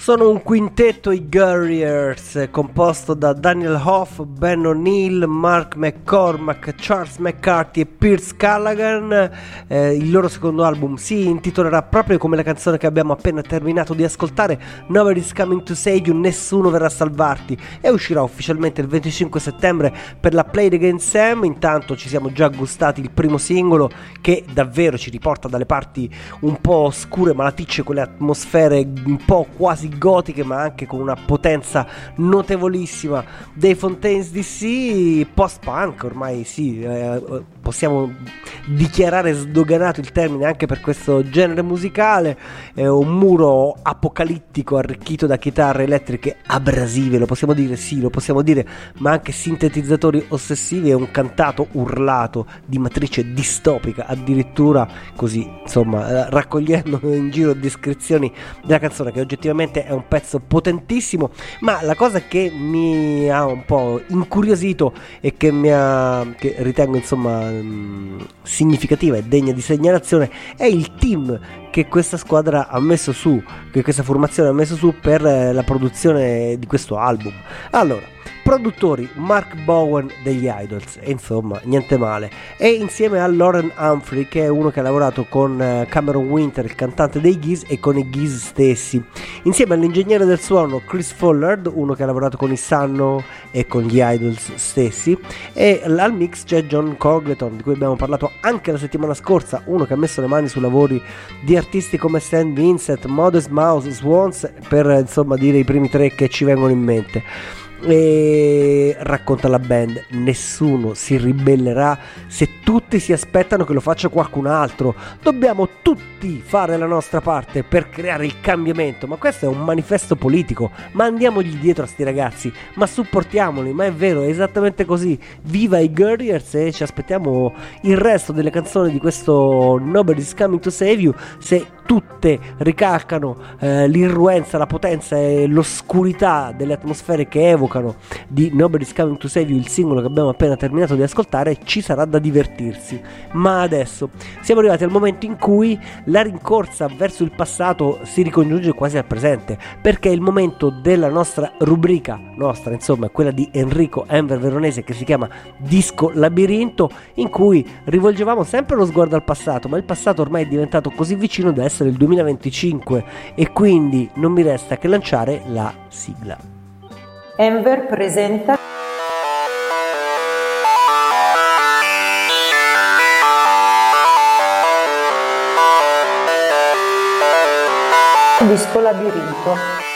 Sono un quintetto, i Guerriers, composto da Daniel Hoff, Ben O'Neill, Mark McCormack, Charles McCarthy e Piers Callaghan. Il loro secondo album si intitolerà proprio come la canzone che abbiamo appena terminato di ascoltare, Nobody's Coming to Save You, Nessuno verrà a salvarti, e uscirà ufficialmente il 25 settembre per la Play It Again Sam. Intanto ci siamo già gustati il primo singolo, che davvero ci riporta dalle parti un po' oscure, malaticce, quelle atmosfere un po' quasi gotiche, ma anche con una potenza notevolissima dei Fontaines DC, post-punk ormai, sì, possiamo dichiarare sdoganato il termine anche per questo genere musicale. È un muro apocalittico arricchito da chitarre elettriche abrasive, lo possiamo dire, sì, lo possiamo dire, ma anche sintetizzatori ossessivi e un cantato urlato di matrice distopica, addirittura, così, insomma, raccogliendo in giro descrizioni della canzone, che oggettivamente è un pezzo potentissimo. Ma la cosa che mi ha un po' incuriosito e che ritengo insomma significativa e degna di segnalazione è il team che questa squadra ha messo su, che questa formazione ha messo su per la produzione di questo album. Allora, produttori Mark Bowen degli Idols, e insomma niente male, e insieme a Lauren Humphrey, che è uno che ha lavorato con Cameron Winter, il cantante dei Geese, e con i Geese stessi, insieme all'ingegnere del suono Chris Follard, uno che ha lavorato con i Sanno e con gli Idols stessi, e al mix c'è John Cogleton, di cui abbiamo parlato anche la settimana scorsa, uno che ha messo le mani su lavori di artisti come St. Vincent, Modest Mouse, Swans, per insomma dire i primi tre che ci vengono in mente. E racconta la band: nessuno si ribellerà se tutti si aspettano che lo faccia qualcun altro, dobbiamo tutti fare la nostra parte per creare il cambiamento. Ma questo è un manifesto politico, ma andiamogli dietro a sti ragazzi, ma supportiamoli. Ma è vero, è esattamente così. Viva i Guerriers, e ci aspettiamo il resto delle canzoni di questo Nobody's Coming to Save You, se tutte ricalcano l'irruenza, la potenza e l'oscurità delle atmosfere che evocano di Nobody's Coming to Save You, il singolo che abbiamo appena terminato di ascoltare. Ci sarà da divertirsi. Ma adesso siamo arrivati al momento in cui la rincorsa verso il passato si ricongiunge quasi al presente, perché è il momento della nostra rubrica, nostra insomma, quella di Enrico Enver Veronese, che si chiama Disco Labirinto, in cui rivolgevamo sempre lo sguardo al passato, ma il passato ormai è diventato così vicino da essere il 2025, e quindi non mi resta che lanciare la sigla. Enver presenta Disco Labirinto.